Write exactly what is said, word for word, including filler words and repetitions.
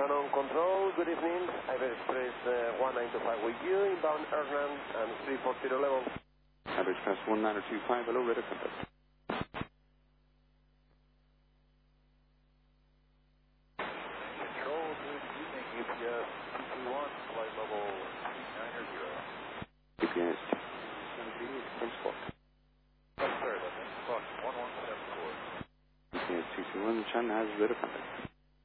Shannon Control, good evening. Iber Express uh, one nine two five with you, inbound Hernan and three four zero level. Iber Express one nine two five, hello, radar contact. Control, good evening, U P S two two one, flight level nine zero. U P S two seventy-eight, from spot. Yes, sir, that's in Squawk one one seven four. U P S two two one, Shannon has radar contact.